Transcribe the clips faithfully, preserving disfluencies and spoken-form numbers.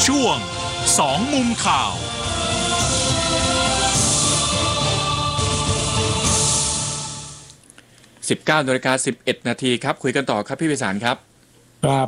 ช่วงสองมุมข่าวสิบเก้านาฬิกาสิบเอ็ดนาทีครับคุยกันต่อครับพี่ไพศาลครับครับ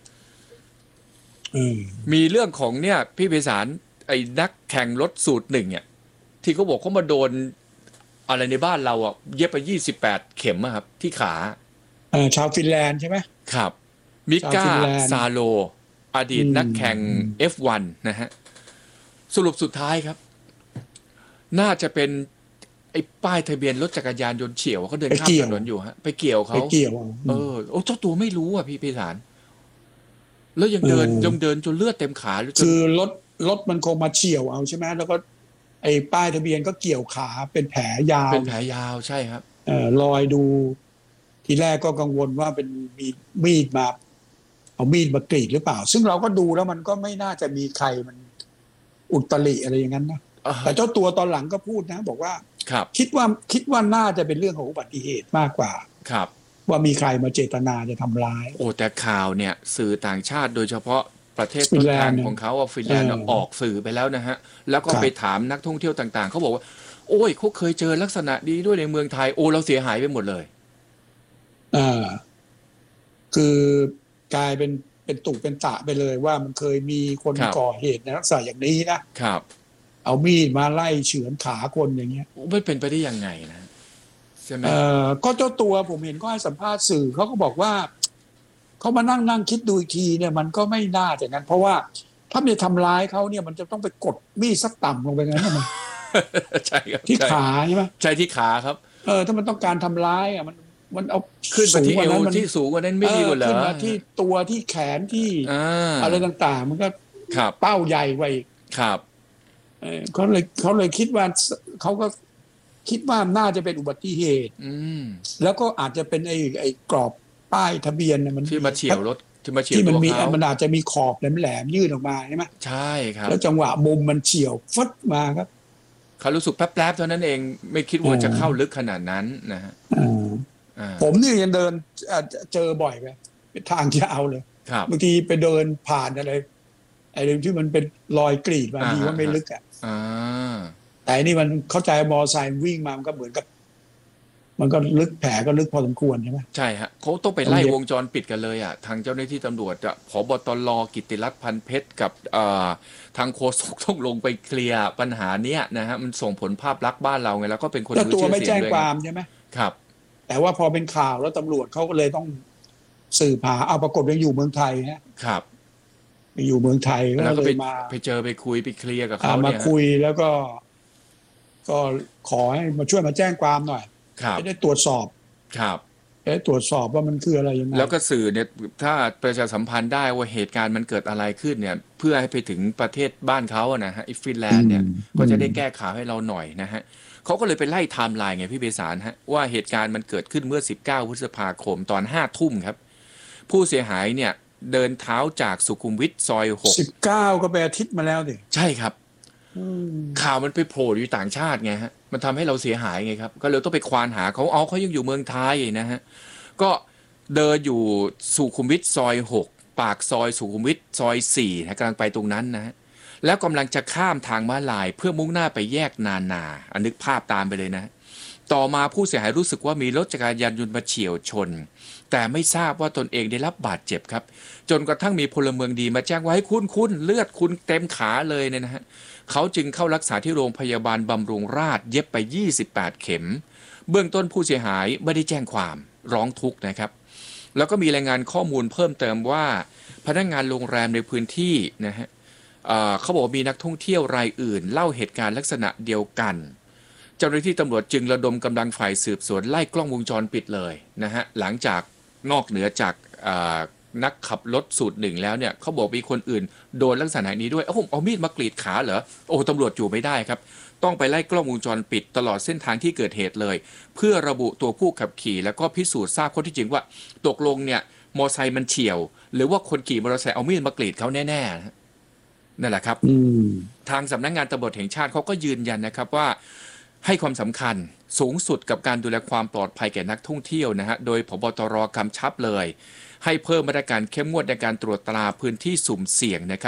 มีเรื่องของเนี่ยพี่ไพศาลไอ้นักแข่งรถสูตรหนึ่งเนี่ยที่เขาบอกเขามาโดนอะไรในบ้านเราอ่ะเย็บไปยี่สิบแปดเข็มอะครับที่ขาเออชาวฟินแลนด์ใช่ไหมครับมิก้าซาโลอดีตนักแข่ง เอฟ วัน นะฮะสรุปสุดท้ายครับน่าจะเป็นไอ้ป้ายทะเบียนรถจักรยานยนต์เฉี่ยวเขาเดินข้ามถนนอยู่ฮะไปเกี่ยวเขาไปเกี่ยวเออโอ้เจ้าตัวไม่รู้อ่ะพี่ไพศาลแล้วยังเดินยังเดินจนเลือดเต็มขาคือรถรถมันคงมาเฉี่ยวเอาใช่ไหมแล้วก็ไอ้ป้ายทะเบียนก็เกี่ยวขาเป็นแผลยาวเป็นแผลยาวใช่ครับเออรอยดูทีแรกก็กังวลว่าเป็นมีมีดมาเอามีดมากรีดหรือเปล่าซึ่งเราก็ดูแล้วมันก็ไม่น่าจะมีใครมันอุตริอะไรอย่างนั้นนะแต่เจ้าตัวตอนหลังก็พูดนะบอกว่าคิดว่าคิดว่าน่าจะเป็นเรื่องของอุบัติเหตุมากกว่าครับว่ามีใครมาเจตนาจะทำร้ายโอ้แต่ข่าวเนี่ยสื่อต่างชาติโดยเฉพาะประเทศต้นทางของเขาว่าฟินแลนด์ออกสื่อไปแล้วนะฮะแล้วก็ไปถามนักท่องเที่ยวต่างๆเขาบอกว่าโอ้ยเขาเคยเจอลักษณะดีด้วยในเมืองไทยโอ้เราเสียหายไปหมดเลยอ่าคือกลายเป็นเป็นตุเป็นตะไปเลยว่ามันเคยมีคนก่อเหตุในลักษณะอย่างนี้นะครับเอามีดมาไล่เฉือนขาคนอย่างเงี้ยไม่เป็นไปได้ยังไงนะใช่ไหมเออก็เจ้าตัวผมเห็นก็ให้สัมภาษณ์สื่อเขาก็บอกว่าเขามานั่งนั่งคิดดูอีกทีเนี่ยมันก็ไม่น่าจะงั้นเพราะว่าถ้าจะทำร้ายเขาเนี่ยมันจะต้องไปกดมีดสักต่ำลงไปงั้นมันใช่ครับที่ขาใช่ไหมใช่ที่ขาครับเออถ้ามันต้องการทำร้ายอ่ะมันมันเอาขึ้นไปที่เอวที่สูงกว่านั้นไม่ดีกว่าเหรอขึ้นมาที่ตัวที่แขนที่อะไรต่างๆมันก็เป้าใหญ่ไว้ครับเขาเลยเขาเลยคิดว่าเขาก็คิดว่าน่าจะเป็นอุบัติเหตุแล้วก็อาจจะเป็นไอ้ไอ้กรอบป้ายทะเบียนมันที่มาเฉี่ยวรถที่มาเฉี่ยวที่มันมีเขามันอาจจะมีขอบแหลมๆยื่นออกมาใช่ไหมใช่ครับแล้วจังหวะมุมมันเฉี่ยวฟึดมาครับเขารู้สึกแป๊บๆเท่านั้นเองไม่คิดว่าจะเข้าลึกขนาดนั้นนะฮะผมนี่ยังเดินเจอบ่อยไปเป็นทางยาวเลยบางทีไปเดินผ่านอะไรไอ้เรื่องที่มันเป็นรอยกรีดบางทีว่าไม่ลึกอ่ะแต่นี่มันเข้าใจมอไซค์วิ่งมามันก็เหมือนกับมันก็ลึกแผลก็ลึกพอสมควรใช่ไหมใช่ฮะเขาต้องไปไล่วงจรปิดกันเลยอ่ะทางเจ้าหน้าที่ตำรวจจะผบตรกิตติรัตน์พันเพชรกับทางโฆษกต้องลงไปเคลียร์ปัญหาเนี้ยนะฮะมันส่งผลภาพลักษณ์บ้านเราไงแล้วก็เป็นคนมีชื่อเสียงด้วยตัวไม่แจ้งความใช่ไหมครับแต่ว่าพอเป็นข่าวแล้วตำรวจเขาก็เลยต้องสืบหาเอาปรากฏยังอยู่เมืองไทยฮะครับไปอยู่เมืองไทยก็เลยมาไปเจอไปคุยไปเคลียร์กับเขามาคุยแล้วก็ก็ขอให้มาช่วยมาแจ้งความหน่อยจะได้ตรวจสอบครับจะได้ตรวจสอบว่ามันคืออะไรยังไงแล้วก็สื่อเนี่ยถ้าประชาสัมพันธ์ได้ว่าเหตุการณ์มันเกิดอะไรขึ้นเนี่ยเพื่อให้ไปถึงประเทศบ้านเขาอะนะฮะฟินแลนด์เนี่ยก็จะได้แก้ข่าวให้เราหน่อยนะฮะเขาก็เลยไปไล่ไทม์ไลน์ไงพี่เบสารฮะว่าเหตุการณ์มันเกิดขึ้นเมื่อสิบเก้าพฤษภาคมตอนห้าทุ่มครับผู้เสียหายเนี่ยเดินเท้าจากสุขุมวิทซอยหกสิบเก้าก็ไปอาทิตย์มาแล้วดิใช่ครับข่าวมันไปโผล่อยู่ต่างชาติไงฮะมันทำให้เราเสียหายไงครับก็เลยต้องไปควานหาเขาเอาเขายังอยู่เมืองไทยนะฮะก็เดินอยู่สุขุมวิทซอยหกปากซอยสุขุมวิทซอยสี่นะกำลังไปตรงนั้นนะฮะแล้วกำลังจะข้ามทางม้าลายเพื่อมุ่งหน้าไปแยกนานาอันนึกภาพตามไปเลยนะต่อมาผู้เสียหายรู้สึกว่ามีรถจักรยานยนต์มาเฉี่ยวชนแต่ไม่ทราบว่าตนเองได้รับบาดเจ็บครับจนกระทั่งมีพลเมืองดีมาแจ้งว่าให้คุณคุณเลือดคุณเต็มขาเลยเนี่ยนะฮะเขาจึงเข้ารักษาที่โรงพยาบาลบำรุงราษฎร์เย็บไปยี่สิบแปดเข็มเบื้องต้นผู้เสียหายไม่ได้แจ้งความร้องทุกข์นะครับแล้วก็มีรายงานข้อมูลเพิ่มเติมว่าพนักงานโรงแรมในพื้นที่นะฮะเขาบอกมีนักท่องเที่ยวรายอื่นเล่าเหตุการณ์ลักษณะเดียวกันเจ้าหน้าที่ตำรวจจึงระดมกำลังฝ่ายสืบสวนไล่กล้องวงจรปิดเลยนะฮะหลังจากนอกเหนือจากนักขับรถสูตรหนึ่งแล้วเนี่ยเขาบอกมีคนอื่นโดนลักษณะนี้ด้วยเอ้าผมเอามีดมากรีดขาเหรอโอ้ตำรวจอยู่ไม่ได้ครับต้องไปไล่กล้องวงจรปิดตลอดเส้นทางที่เกิดเหตุเลยเพื่อระบุตัวผู้ขับขี่แล้วก็พิสูจน์ทราบข้อที่จริงว่าตกลงเนี่ยมอเตอร์ไซค์มันเฉี่ยวหรือว่าคนขี่มอเตอร์ไซค์เอามีดมากรีดเขาแน่ๆนั่นแหละครับทางสำนักงานตำรวจแห่งชาติเขาก็ยืนยันนะครับว่าให้ความสำคัญสูงสุดกับการดูแลความปลอดภัยแก่นักท่องเที่ยวนะฮะโดยผบตรกำชับเลยให้เพิ่มมาตรการเข้มงวดในการตรวจตราพื้นที่สุ่มเสี่ยงนะครับ